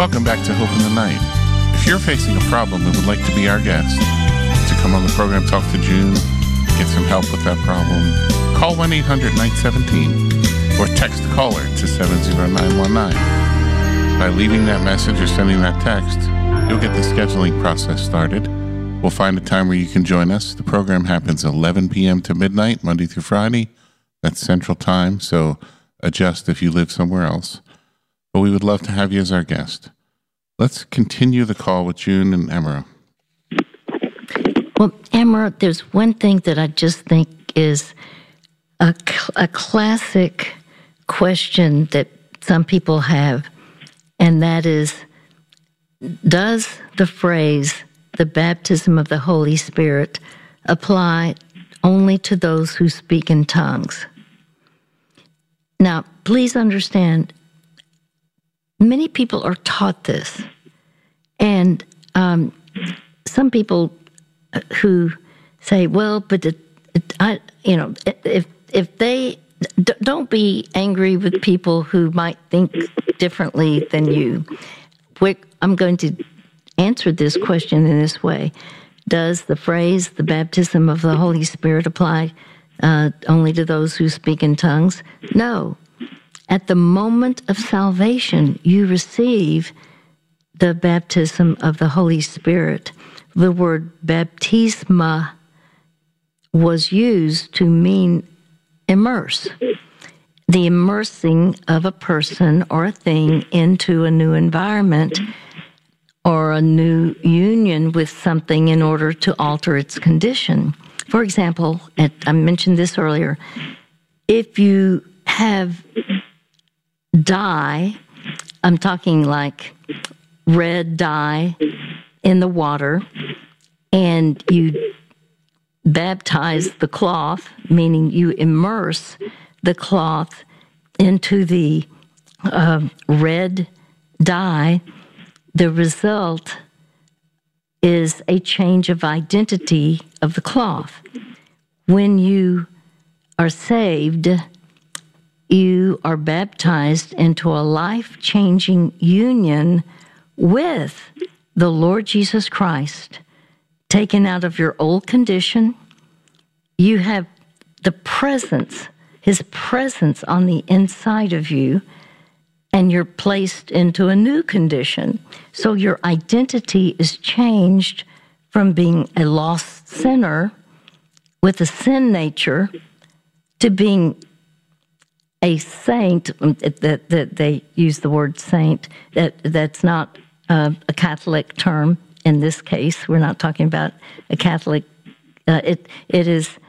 Welcome back to Hope in the Night. If you're facing a problem and would like to be our guest, to come on the program, talk to June, get some help with that problem, call 1-800-917 or text caller to 70919. By leaving that message or sending that text, you'll get the scheduling process started. We'll find a time where you can join us. The program happens 11 p.m. to midnight, Monday through Friday. That's Central Time, so adjust if you live somewhere else. But we would love to have you as our guest. Let's continue the call with June and Emera. Well, Emera, there's one thing that I just think is a classic question that some people have, and that is, does the phrase, the baptism of the Holy Spirit, apply only to those who speak in tongues? Now, please understand, many people are taught this, and some people who say, "Well, but if they don't be angry with people who might think differently than you." I'm going to answer this question in this way: does the phrase "the baptism of the Holy Spirit" apply only to those who speak in tongues? No. At the moment of salvation, you receive the baptism of the Holy Spirit. The word baptisma was used to mean immerse, the immersing of a person or a thing into a new environment or a new union with something in order to alter its condition. For example, I mentioned this earlier, if you have dye, I'm talking like red dye in the water, and you baptize the cloth, meaning you immerse the cloth into the red dye, the result is a change of identity of the cloth. When you are saved, you are baptized into a life-changing union with the Lord Jesus Christ, taken out of your old condition. You have the presence, His presence on the inside of you, and you're placed into a new condition. So your identity is changed from being a lost sinner with a sin nature to being a saint. That they use the word saint. That's not a Catholic term in this case. We're not talking about a Catholic. It is